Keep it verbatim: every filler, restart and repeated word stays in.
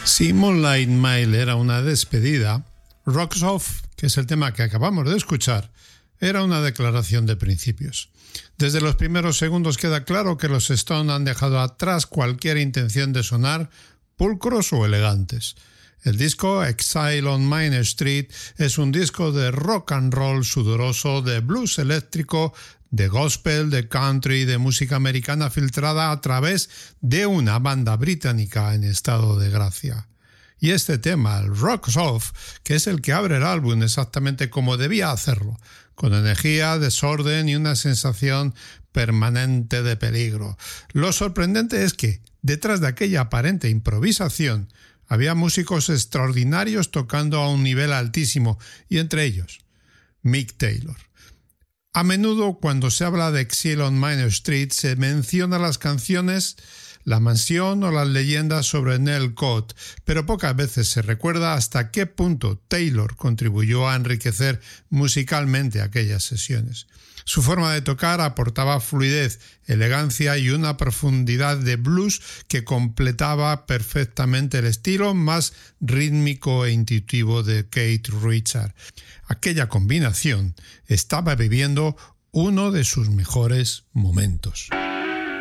Si Moonlight Mile era una despedida, Rocks Off, que es el tema que acabamos de escuchar, era una declaración de principios. Desde los primeros segundos queda claro que los Stones han dejado atrás cualquier intención de sonar pulcros o elegantes. El disco Exile on Main Street es un disco de rock and roll sudoroso, de blues eléctrico, de gospel, de country, de música americana filtrada a través de una banda británica en estado de gracia. Y este tema, el Rocks Off, que es el que abre el álbum exactamente como debía hacerlo, con energía, desorden y una sensación permanente de peligro. Lo sorprendente es que, detrás de aquella aparente improvisación, había músicos extraordinarios tocando a un nivel altísimo, y entre ellos, Mick Taylor. A menudo, cuando se habla de Exile on Main Street, se mencionan las canciones La Mansión o las leyendas sobre Neil Cott, pero pocas veces se recuerda hasta qué punto Taylor contribuyó a enriquecer musicalmente aquellas sesiones. Su forma de tocar aportaba fluidez, elegancia y una profundidad de blues que completaba perfectamente el estilo más rítmico e intuitivo de Keith Richards. Aquella combinación estaba viviendo uno de sus mejores momentos.